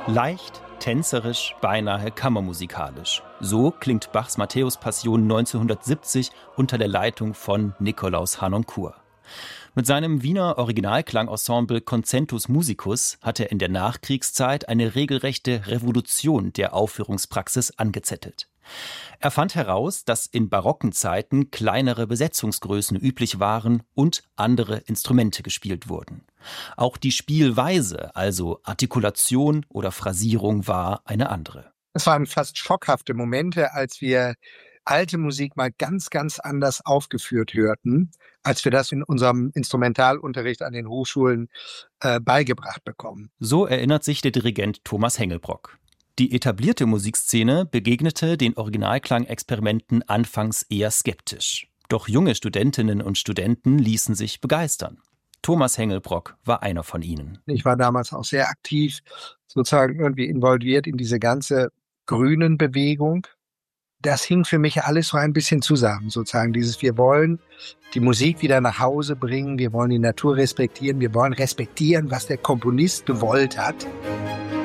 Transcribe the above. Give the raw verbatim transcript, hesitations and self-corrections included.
Leicht, tänzerisch, beinahe kammermusikalisch. So klingt Bachs Matthäus-Passion neunzehnhundertsiebzig unter der Leitung von Nikolaus Harnoncourt. Mit seinem Wiener Originalklangensemble Concentus Musicus hat er in der Nachkriegszeit eine regelrechte Revolution der Aufführungspraxis angezettelt. Er fand heraus, dass in barocken Zeiten kleinere Besetzungsgrößen üblich waren und andere Instrumente gespielt wurden. Auch die Spielweise, also Artikulation oder Phrasierung, war eine andere. Es waren fast schockhafte Momente, als wir alte Musik mal ganz, ganz anders aufgeführt hörten, als wir das in unserem Instrumentalunterricht an den Hochschulen äh, beigebracht bekommen. So erinnert sich der Dirigent Thomas Hengelbrock. Die etablierte Musikszene begegnete den Originalklangexperimenten anfangs eher skeptisch. Doch junge Studentinnen und Studenten ließen sich begeistern. Thomas Hengelbrock war einer von ihnen. Ich war damals auch sehr aktiv, sozusagen irgendwie involviert in diese ganze grünen Bewegung. Das hing für mich alles so ein bisschen zusammen, sozusagen dieses, wir wollen die Musik wieder nach Hause bringen, wir wollen die Natur respektieren, wir wollen respektieren, was der Komponist gewollt hat.